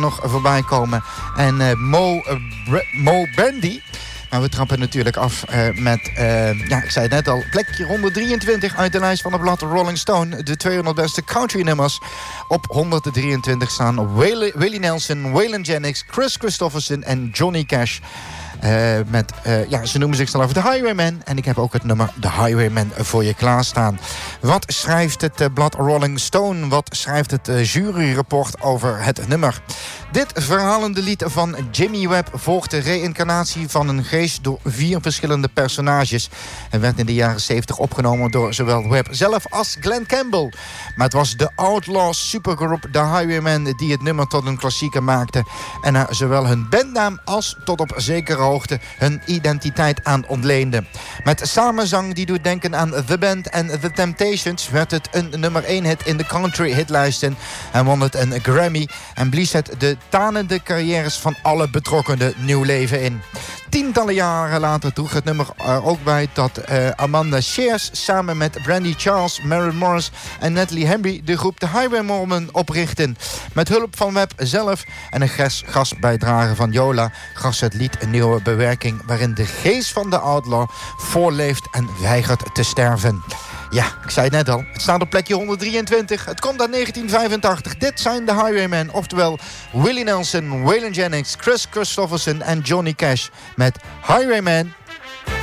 nog voorbij komen. En Mo Brandy. Nou, we trappen natuurlijk af met, ik zei het net al, plekje 123 uit de lijst van het blad Rolling Stone. De 200 beste country nummers. Op 123 staan Willie Nelson, Waylon Jennings, Chris Christopherson en Johnny Cash. Ze noemen zichzelf The Highwayman. En ik heb ook het nummer The Highwayman voor je klaarstaan. Wat schrijft het blad Rolling Stone? Wat schrijft het juryrapport over het nummer? Dit verhalende lied van Jimmy Webb volgt de reïncarnatie van een geest door 4 verschillende personages. Het werd in de jaren 70 opgenomen door zowel Webb zelf als Glen Campbell. Maar het was de Outlaw supergroep The Highwaymen die het nummer tot een klassieker maakte. En er zowel hun bandnaam als tot op zekere hoogte hun identiteit aan ontleende. Met samenzang die doet denken aan The Band en The Temptations werd het een nummer 1 hit in de country hitlijsten en won het een Grammy en blies het de tanende carrières van alle betrokkenen nieuw leven in. Tientallen jaren later droeg het nummer er ook bij dat Amanda Shears samen met Brandy Charles, Maren Morris en Natalie Henry de groep The Highwaymen oprichten. Met hulp van Webb zelf en een gastbijdrage van Yola gaf het lied een nieuwe bewerking waarin de geest van de outlaw voorleeft en weigert te sterven. Ja, ik zei het net al. Het staat op plekje 123. Het komt uit 1985. Dit zijn de Highwaymen. Oftewel Willie Nelson, Waylon Jennings, Chris Christopherson en Johnny Cash met Highwayman.